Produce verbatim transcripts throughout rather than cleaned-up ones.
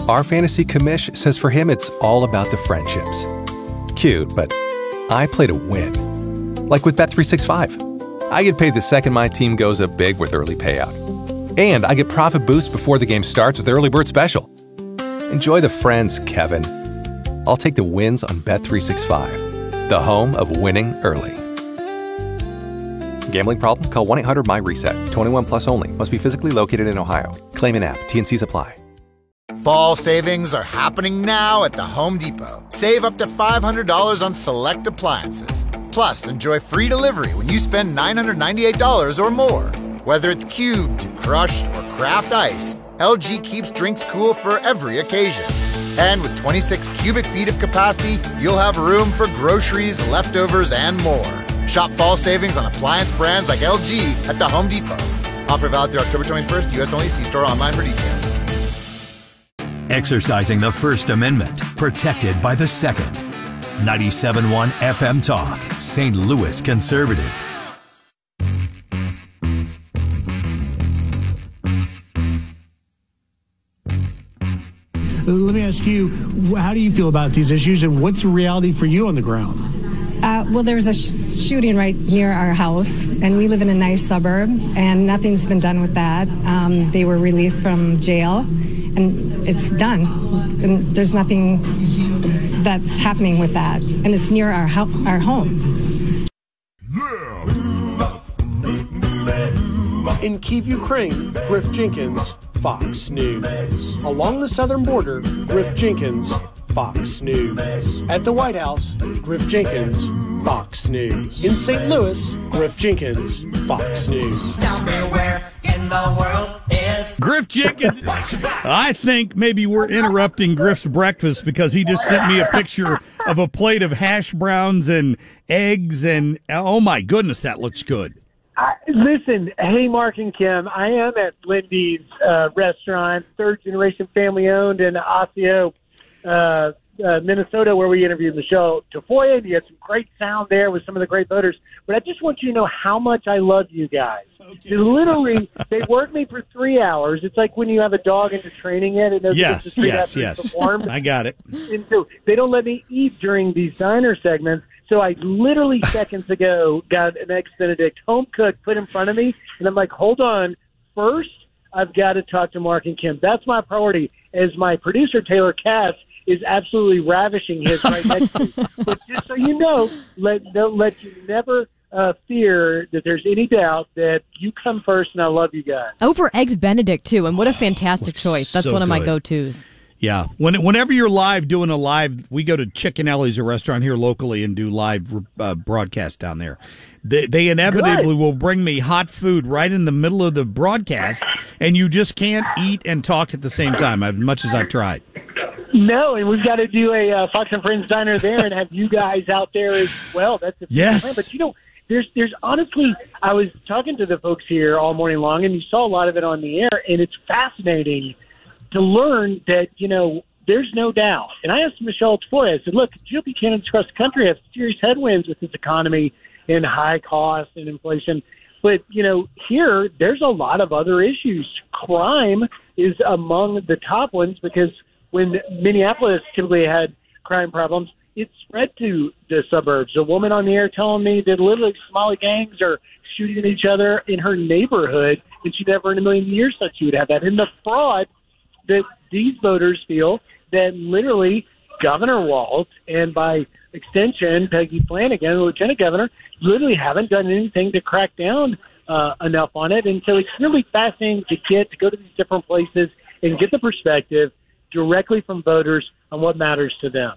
Our fantasy commish says for him it's all about the friendships. Cute, but I play to win. Like with Bet three sixty-five. I get paid the second my team goes up big with early payout. And I get profit boost before the game starts with Early Bird Special. Enjoy the friends, Kevin. I'll take the wins on Bet three sixty-five, the home of winning early. Gambling problem? Call one eight hundred M Y reset. twenty-one plus only. Must be physically located in Ohio. Claim in app. T N Cs apply. Fall savings are happening now at the Home Depot. Save up to five hundred dollars on select appliances. Plus, enjoy free delivery when you spend nine hundred ninety-eight dollars or more. Whether it's cubed, crushed, or craft ice, L G keeps drinks cool for every occasion. And with twenty-six cubic feet of capacity, you'll have room for groceries, leftovers, and more. Shop fall savings on appliance brands like L G at the Home Depot. Offer valid through October twenty-first. U S only. See store online for details. Exercising the First Amendment, protected by the Second. ninety-seven point one F M Talk, Saint Louis Conservative. Let me ask you, how do you feel about these issues, and what's the reality for you on the ground? Uh, well, there was a sh- shooting right near our house, and we live in a nice suburb, and nothing's been done with that. Um, they were released from jail, and it's done. And there's nothing that's happening with that, and it's near our ho- our home. In Kyiv, Ukraine, Griff Jenkins, Fox News. Along the southern border, Griff Jenkins, Fox News. At the White House, Griff Jenkins, Fox News. In Saint Louis, Griff Jenkins, Fox News. Tell me where in the world is Griff Jenkins. I think maybe we're interrupting Griff's breakfast because he just sent me a picture of a plate of hash browns and eggs, and oh my goodness, that looks good. I, listen, hey, Mark and Kim, I am at Lindy's uh, restaurant, third generation family owned in Osseo, uh, uh, Minnesota, where we interviewed Michelle Tafoya. And you had some great sound there with some of the great voters. But I just want you to know how much I love you guys. Okay. Literally, they work me for three hours. It's like when you have a dog into training it. It yes, yes, yes. I got it. And so they don't let me eat during these diner segments. So I literally seconds ago got an Eggs Benedict home cooked put in front of me, and I'm like, hold on. First, I've got to talk to Mark and Kim. That's my priority, as my producer, Taylor Cass, is absolutely ravishing his right next to me. But just so you know, let, don't let you never uh, fear that there's any doubt that you come first, and I love you guys. Over Eggs Benedict, too, and what a fantastic oh, choice. That's so one of good. my go-tos. Yeah. When, whenever you're live doing a live, we go to Chicken Ellie's, a restaurant here locally, and do live uh, broadcasts down there. They, they inevitably will bring me hot food right in the middle of the broadcast, and you just can't eat and talk at the same time, as much as I've tried. No, and we've got to do a uh, Fox and Friends diner there and have you guys out there as well. That's the yes. plan. But, you know, there's, there's honestly, I was talking to the folks here all morning long, and you saw a lot of it on the air, and it's fascinating to learn that, you know, there's no doubt. And I asked Michelle Tafoya, I said, look, G O P candidates across the country have serious headwinds with this economy and high costs and inflation. But, you know, here, there's a lot of other issues. Crime is among the top ones because when Minneapolis typically had crime problems, it spread to the suburbs. A woman on the air telling me that literally Somali gangs are shooting at each other in her neighborhood, and she never in a million years thought she would have that. And the fraud that these voters feel that literally Governor Walz and by extension Peggy Flanagan, the lieutenant governor, literally haven't done anything to crack down uh, enough on it. And so it's really fascinating to get to go to these different places and get the perspective directly from voters on what matters to them.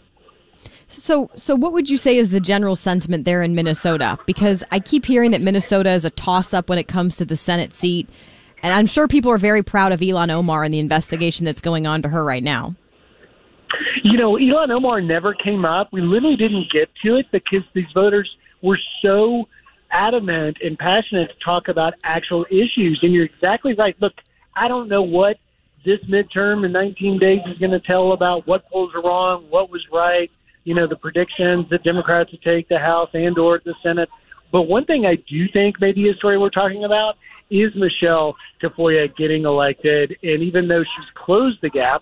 So, so what would you say is the general sentiment there in Minnesota? Because I keep hearing that Minnesota is a toss-up when it comes to the Senate seat. And I'm sure people are very proud of Ilhan Omar and the investigation that's going on to her right now. You know, Ilhan Omar never came up. We literally didn't get to it because these voters were so adamant and passionate to talk about actual issues. And you're exactly right. Look, I don't know what this midterm in nineteen days is going to tell about what polls are wrong, what was right, you know, the predictions that Democrats would take the House and or the Senate. But one thing I do think maybe a story we're talking about is Michelle Tafoya getting elected. And even though she's closed the gap